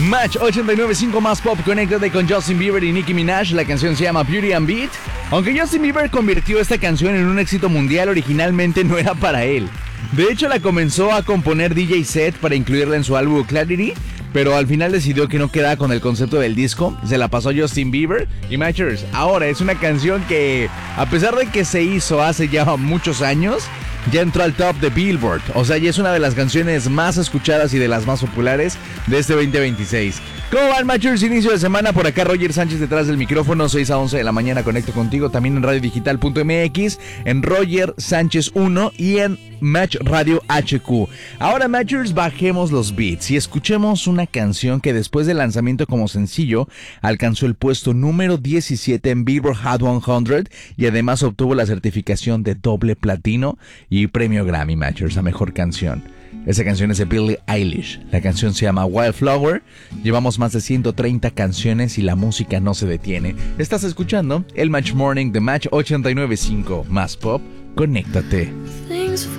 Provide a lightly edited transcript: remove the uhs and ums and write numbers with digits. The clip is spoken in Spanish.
Match 89.5 más pop, conéctate con Justin Bieber y Nicki Minaj. La canción se llama Beauty and Beat. Aunque Justin Bieber convirtió esta canción en un éxito mundial, originalmente no era para él. De hecho, la comenzó a componer DJ Set para incluirla en su álbum Clarity, pero al final decidió que no quedaba con el concepto del disco. Se la pasó a Justin Bieber. Y Matchers, ahora es una canción que, a pesar de que se hizo hace ya muchos años, ya entró al top de Billboard. O sea, ya es una de las canciones más escuchadas y de las más populares de este 2026. ¿Cómo van, Matchers? Inicio de semana. Por acá Roger Sánchez detrás del micrófono. 6 a 11 de la mañana conecto contigo. También en radiodigital.mx, en Roger Sánchez 1 y en Match Radio HQ. Ahora, Matchers, bajemos los beats y escuchemos una canción que después del lanzamiento como sencillo alcanzó el puesto número 17 en Billboard Hot 100 y además obtuvo la certificación de doble platino y premio Grammy, Matchers, a mejor canción. Esa canción es de Billie Eilish. La canción se llama Wildflower. Llevamos más de 130 canciones y la música no se detiene. Estás escuchando el Match Morning de Match 89.5 más pop. Conéctate.